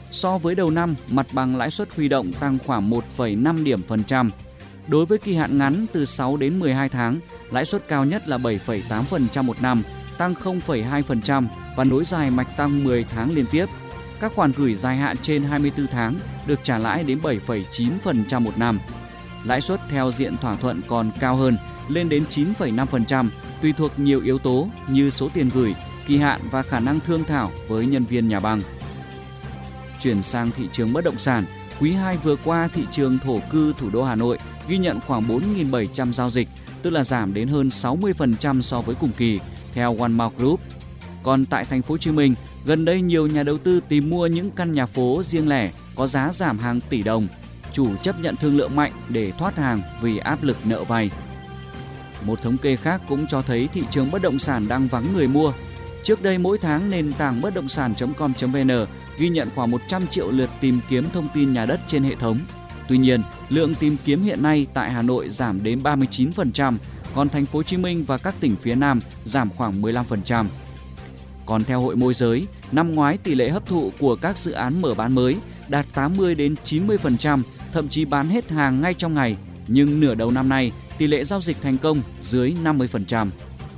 So với đầu năm, mặt bằng lãi suất huy động tăng khoảng 1,5 điểm phần trăm. Đối với kỳ hạn ngắn từ 6 đến 12 tháng, lãi suất cao nhất là 7,8% một năm, tăng 0,2% và nối dài mạch tăng 10 tháng liên tiếp. Các khoản gửi dài hạn trên 24 tháng được trả lãi đến 7,9% một năm. Lãi suất theo diện thỏa thuận còn cao hơn, lên đến 9,5%, tùy thuộc nhiều yếu tố như số tiền gửi, kỳ hạn và khả năng thương thảo với nhân viên nhà băng. Chuyển sang thị trường bất động sản, quý 2 vừa qua thị trường thổ cư thủ đô Hà Nội ghi nhận khoảng 4.700 giao dịch, tức là giảm đến hơn 60% so với cùng kỳ, theo One Mall Group. Còn tại thành phố Hồ Chí Minh, gần đây nhiều nhà đầu tư tìm mua những căn nhà phố riêng lẻ có giá giảm hàng tỷ đồng, chủ chấp nhận thương lượng mạnh để thoát hàng vì áp lực nợ vay. Một thống kê khác cũng cho thấy thị trường bất động sản đang vắng người mua. Trước đây mỗi tháng nền tảng bất động sản.com.vn ghi nhận khoảng 100 triệu lượt tìm kiếm thông tin nhà đất trên hệ thống. Tuy nhiên, lượng tìm kiếm hiện nay tại Hà Nội giảm đến 39%, còn thành phố Hồ Chí Minh và các tỉnh phía Nam giảm khoảng 15%. Còn theo Hội môi giới, năm ngoái tỷ lệ hấp thụ của các dự án mở bán mới đạt 80 đến 90%, thậm chí bán hết hàng ngay trong ngày, nhưng nửa đầu năm nay, tỷ lệ giao dịch thành công dưới 50%.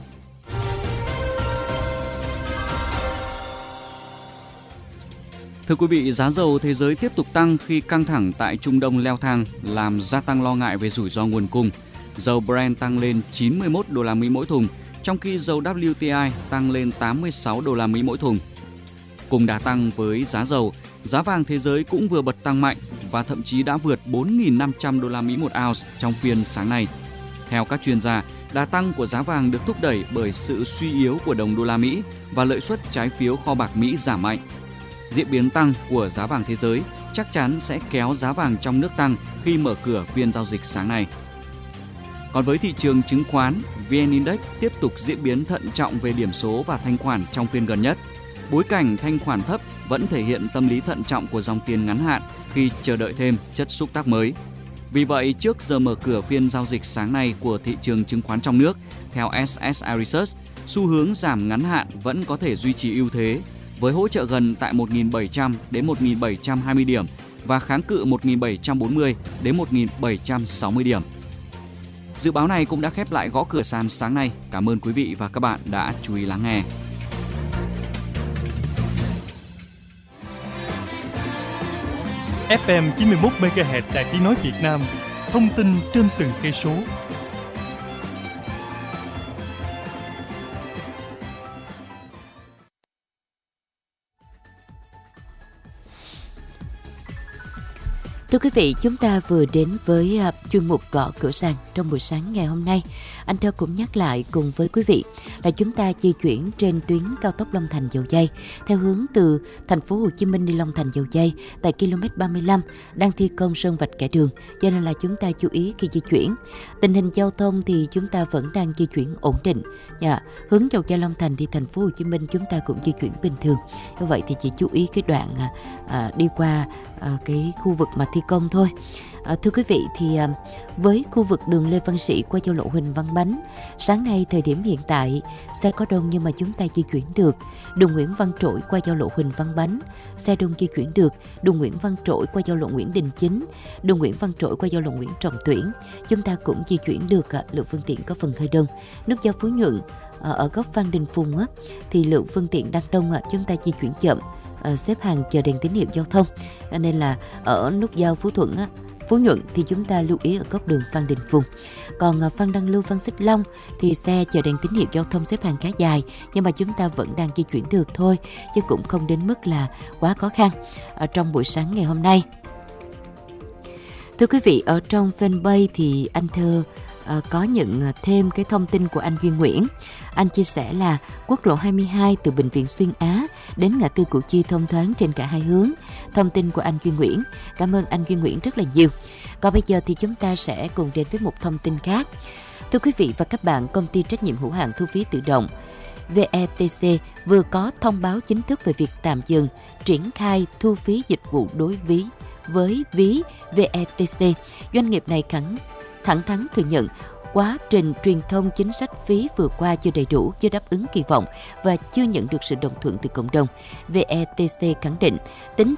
Thưa quý vị, giá dầu thế giới tiếp tục tăng khi căng thẳng tại Trung Đông leo thang, làm gia tăng lo ngại về rủi ro nguồn cung. Dầu Brent tăng lên 91 đô la Mỹ mỗi thùng, trong khi dầu WTI tăng lên 86 đô la Mỹ mỗi thùng. Cùng đà tăng với giá dầu, giá vàng thế giới cũng vừa bật tăng mạnh và thậm chí đã vượt 4.500 đô la Mỹ một ounce trong phiên sáng nay. Theo các chuyên gia, đà tăng của giá vàng được thúc đẩy bởi sự suy yếu của đồng đô la Mỹ và lợi suất trái phiếu kho bạc Mỹ giảm mạnh. Diễn biến tăng của giá vàng thế giới chắc chắn sẽ kéo giá vàng trong nước tăng khi mở cửa phiên giao dịch sáng nay. Còn với thị trường chứng khoán, VN Index tiếp tục diễn biến thận trọng về điểm số và thanh khoản trong phiên gần nhất. Bối cảnh thanh khoản thấp vẫn thể hiện tâm lý thận trọng của dòng tiền ngắn hạn khi chờ đợi thêm chất xúc tác mới. Vì vậy, trước giờ mở cửa phiên giao dịch sáng nay của thị trường chứng khoán trong nước, theo SSI Research, xu hướng giảm ngắn hạn vẫn có thể duy trì ưu thế, với hỗ trợ gần tại 1.700 đến 1.720 điểm và kháng cự 1.740 đến 1.760 điểm. Dự báo này cũng đã khép lại gõ cửa sàn sáng nay. Cảm ơn quý vị và các bạn đã chú ý lắng nghe. FM 91 MHz Đài Tiếng nói Việt Nam, thông tin trên từng cây số. Thưa quý vị, chúng ta vừa đến với chuyên mục gõ cửa sàn trong buổi sáng ngày hôm nay. Anh Thơ cũng nhắc lại cùng với quý vị là chúng ta di chuyển trên tuyến cao tốc Long Thành - Dầu Giây theo hướng từ thành phố Hồ Chí Minh đi Long Thành - Dầu Giây tại km 35 đang thi công sơn vạch kẻ đường, cho nên là chúng ta chú ý khi di chuyển. Tình hình giao thông thì chúng ta vẫn đang di chuyển ổn định. Hướng Dầu Giây Long Thành đi thành phố Hồ Chí Minh chúng ta cũng di chuyển bình thường. Như vậy thì chỉ chú ý cái đoạn đi qua cái khu vực mà thi công thôi. Thưa quý vị, thì với khu vực đường Lê Văn Sĩ qua giao lộ Huỳnh Văn Bánh, sáng nay thời điểm hiện tại xe có đông nhưng mà chúng ta di chuyển được. Đường Nguyễn Văn Trỗi qua giao lộ Huỳnh Văn Bánh, xe đông di chuyển được. Đường Nguyễn Văn Trỗi qua giao lộ Nguyễn Đình Chính, đường Nguyễn Văn Trỗi qua giao lộ Nguyễn Trọng Tuyển, chúng ta cũng di chuyển được. Lượng phương tiện có phần hơi đông. Nút giao Phú Nhuận ở góc Phan Đình Phùng thì lượng phương tiện đang đông, chúng ta di chuyển chậm, xếp hàng chờ đèn tín hiệu giao thông, nên là ở nút giao Phú Nhuận thì chúng ta lưu ý ở góc đường Phan Đình Phùng. Còn Phan Đăng Lưu, Phan Xích Long thì xe chờ đèn tín hiệu giao thông xếp hàng khá dài, nhưng mà chúng ta vẫn đang di chuyển được thôi, chứ cũng không đến mức là quá khó khăn ở trong buổi sáng ngày hôm nay. Thưa quý vị, ở trong fanpage thì anh Thơ có nhận thêm cái thông tin của anh Duy Nguyễn. Anh chia sẻ là quốc lộ 22 từ Bệnh viện Xuyên Á đến ngã tư Củ Chi thông thoáng trên cả hai hướng. Thông tin của anh Duy Nguyễn. Cảm ơn anh Duy Nguyễn rất là nhiều. Còn bây giờ thì chúng ta sẽ cùng đến với một thông tin khác. Thưa quý vị và các bạn, công ty trách nhiệm hữu hạn thu phí tự động VETC vừa có thông báo chính thức về việc tạm dừng triển khai thu phí dịch vụ đối với ví VETC. Doanh nghiệp này thẳng thắn thừa nhận quá trình truyền thông chính sách phí vừa qua chưa đầy đủ, chưa đáp ứng kỳ vọng và chưa nhận được sự đồng thuận từ cộng đồng. VETC khẳng định tính